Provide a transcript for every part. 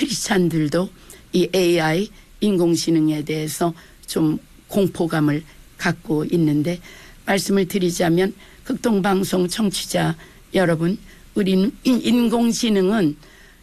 크리스찬들도 이 AI 인공지능에 대해서 좀 공포감을 갖고 있는데 말씀을 드리자면 극동방송 청취자 여러분, 우리는 인공지능은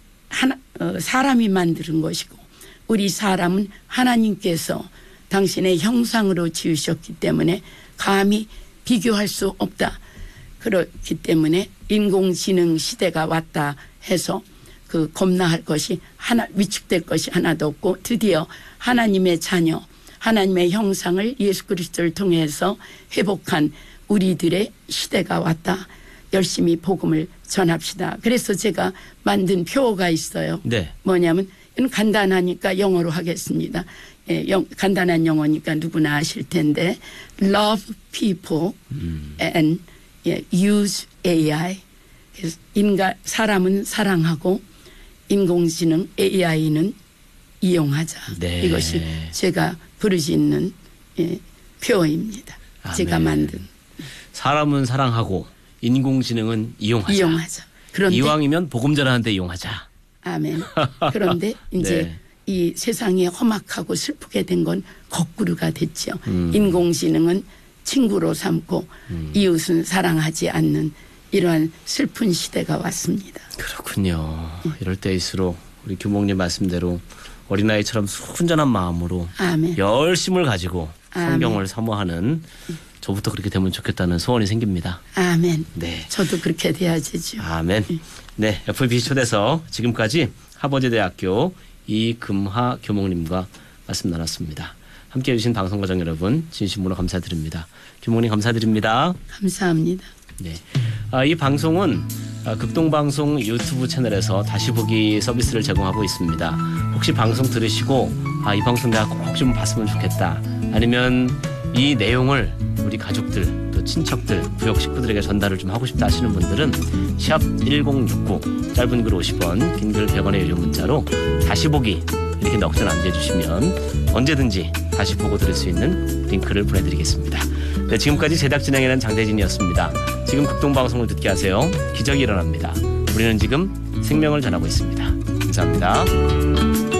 사람이 만드는 것이고 우리 사람은 하나님께서 당신의 형상으로 지으셨기 때문에 감히 비교할 수 없다. 그렇기 때문에 인공지능 시대가 왔다 해서 그 겁나할 것이 위축될 것이 하나도 없고 드디어 하나님의 자녀, 하나님의 형상을 예수 그리스도를 통해서 회복한 우리들의 시대가 왔다. 열심히 복음을 전합시다. 그래서 제가 만든 표어가 있어요. 네. 뭐냐면 간단하니까 영어로 하겠습니다. 간단한 영어니까 누구나 아실 텐데 love people and use AI. 그래서 사람은 사랑하고 인공지능 AI는 이용하자. 네. 이것이 제가 부르짖는 표어입니다. 아멘. 제가 만든. 사람은 사랑하고 인공지능은 이용하자. 그런데 이왕이면 복음 전하는 데 이용하자. 아멘. 그런데 이제 네. 이 세상에 험악하고 슬프게 된 건 거꾸로가 됐죠. 인공지능은 친구로 삼고 이웃은 사랑하지 않는 이러한 슬픈 시대가 왔습니다. 그렇군요. 이럴 때일수록 우리 교목님 말씀대로 어린아이처럼 순전한 마음으로 아멘. 열심을 가지고 성경을 아멘. 사모하는 저부터 그렇게 되면 좋겠다는 소원이 생깁니다. 아멘. 네. 저도 그렇게 돼야 되죠. 아멘. 네, FBC 초대서 지금까지 하버드대학교 이금하 교목님과 말씀 나눴습니다. 함께해 주신 방송가정 여러분 진심으로 감사드립니다. 교목님 감사드립니다. 감사합니다. 네, 이 방송은 극동방송 유튜브 채널에서 다시 보기 서비스를 제공하고 있습니다. 혹시 방송 들으시고 이 방송 내가 꼭 좀 봤으면 좋겠다. 아니면 이 내용을 우리 가족들 또 친척들 부역 식구들에게 전달을 좀 하고 싶다 하시는 분들은 샵1069 짧은 글 50원 긴 글 100원의 유료 문자로 다시 보기 이렇게 넉전 안내해 주시면 언제든지 다시 보고 들을 수 있는 링크를 보내드리겠습니다. 네, 지금까지 제작 진행에는 장대진이었습니다. 지금 극동방송을 듣게 하세요. 기적이 일어납니다. 우리는 지금 생명을 전하고 있습니다. 감사합니다.